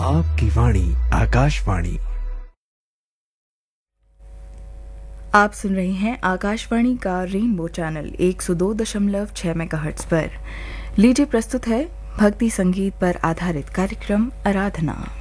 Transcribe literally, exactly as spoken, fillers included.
आपकी वाणी आकाशवाणी। आप सुन रहे हैं आकाशवाणी का रेनबो चैनल एक सौ दो दशमलव छह मेगाहर्ट्ज पर। लीजिए प्रस्तुत है भक्ति संगीत पर आधारित कार्यक्रम आराधना।